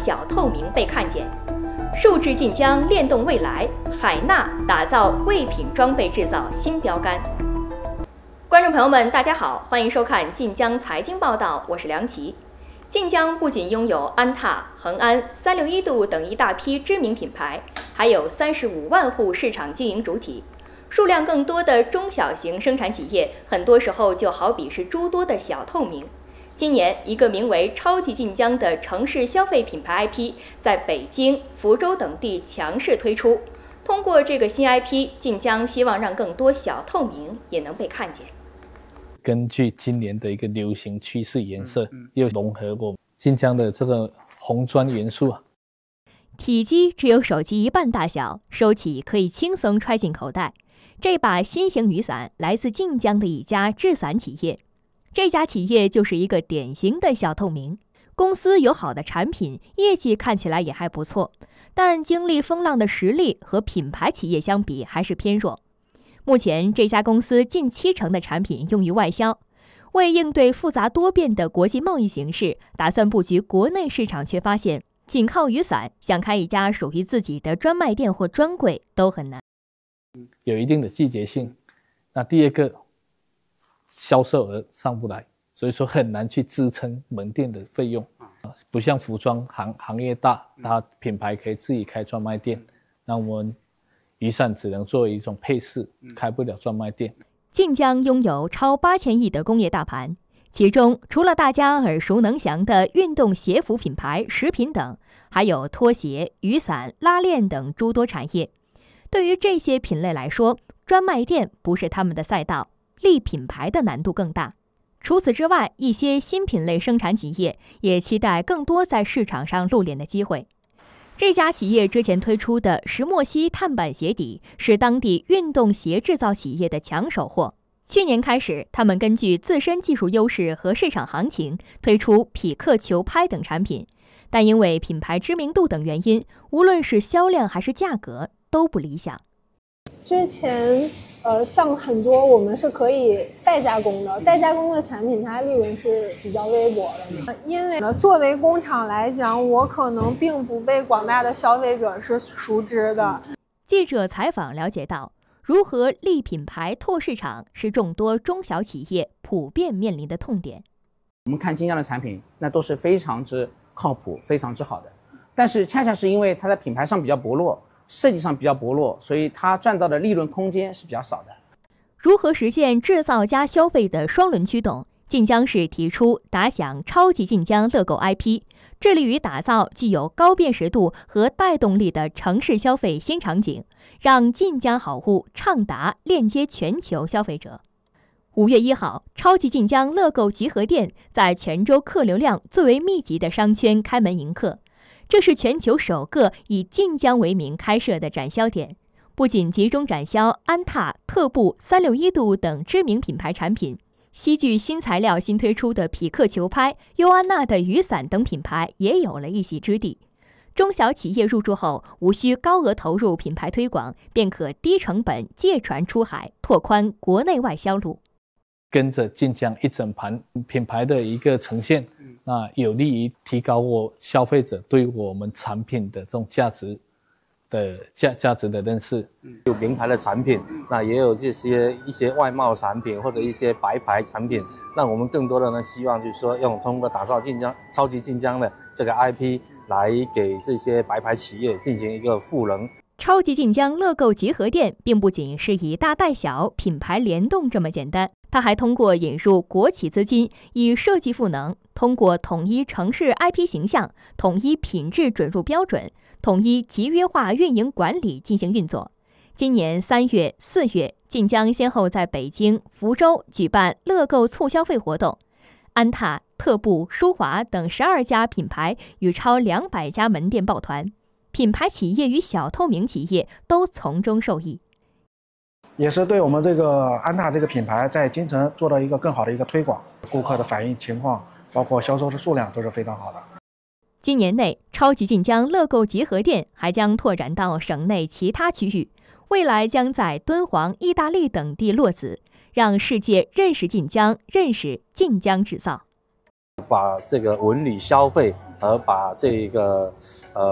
小透明被看见。数字晋江链动未来，海纳打造卫品装备制造新标杆。观众朋友们，大家好，欢迎收看晋江财经报道，我是梁琦。晋江不仅拥有安踏、恒安、361度等一大批知名品牌，还有35万户市场经营主体。数量更多的中小型生产企业，很多时候就好比是诸多的小透明。今年，一个名为“超级晋江”的城市消费品牌 IP 在北京、福州等地强势推出。通过这个新 IP， 晋江希望让更多小透明也能被看见。 根据今年的一个流行趋势颜色，又融合过晋江的这个红砖元素啊。 体积只有手机一半大小，收起可以轻松揣进口袋。这把新型雨伞来自晋江的一家制伞企业。这家企业就是一个典型的小透明，公司有好的产品，业绩看起来也还不错，但经历风浪的实力和品牌企业相比还是偏弱。目前这家公司近70%的产品用于外销，为应对复杂多变的国际贸易形势，打算布局国内市场，却发现仅靠雨伞想开一家属于自己的专卖店或专柜都很难。 有一定的季节性。那第二个，销售额上不来，所以说很难去支撑门店的费用。不像服装行业大，它品牌可以自己开专卖店，那我们雨伞只能作为一种配饰，开不了专卖店。 晋江拥有超8000亿的工业大盘，其中除了大家耳熟能详的运动鞋服品牌食品等，还有拖鞋、雨伞、拉链等诸多产业。对于这些品类来说，专卖店不是他们的赛道，立品牌的难度更大。除此之外，一些新品类生产企业也期待更多在市场上露脸的机会。这家企业之前推出的石墨烯碳板鞋底是当地运动鞋制造企业的抢手货。去年开始，他们根据自身技术优势和市场行情推出匹克球拍等产品，但因为品牌知名度等原因，无论是销量还是价格都不理想。 之前像很多我们是可以代加工的，代加工的产品它利润是比较微薄的。因为作为工厂来讲，我可能并不被广大的消费者是熟知的。 记者采访了解到，如何立品牌拓市场是众多中小企业普遍面临的痛点。 我们看晋江的产品，那都是非常之靠谱、非常之好的，但是恰恰是因为它在品牌上比较薄弱，设计上比较薄弱，所以它赚到的利润空间是比较少的。 如何实现制造加消费的双轮驱动？晋江市提出打响超级晋江乐购 IP， 致力于打造具有高辨识度和带动力的城市消费新场景，让晋江好物畅达链接全球消费者。5月1号，超级晋江乐购集合店在泉州客流量最为密集的商圈开门迎客。这是全球首个以晋江为名开设的展销点，不仅集中展销安踏、特步、361度等知名品牌产品，西聚新材料新推出的匹克球拍、优安娜的雨伞等品牌也有了一席之地。中小企业入驻后，无需高额投入品牌推广，便可低成本借船出海，拓宽国内外销路。 跟着晋江一整盘品牌的一个呈现，那有利于提高消费者对我们产品的这种价值的认识。 有名牌的产品，那也有一些外贸产品或者一些白牌产品，那我们更多的呢，希望就是说通过打造晋江超级晋江的这个 IP 来给这些白牌企业进行一个赋能。 超级晋江乐购集合店并不仅是以大带小、品牌联动这么简单，它还通过引入国企资金，以设计赋能，通过统一城市 IP 形象、统一品质准入标准、统一集约化运营管理进行运作。今年3月、4月，晋江先后在北京、福州举办乐购促消费活动，安踏、特步、舒华等12家品牌与超200家门店抱团。品牌企业与小透明企业都从中受益， 也是对我们这个安踏这个品牌在京城做到一个更好的一个推广，顾客的反应情况，包括销售的数量都是非常好的。 今年内，超级晋江乐购集合店还将拓展到省内其他区域，未来将在敦煌、意大利等地落子，让世界认识晋江，认识晋江制造。 把这个文旅消费而把这个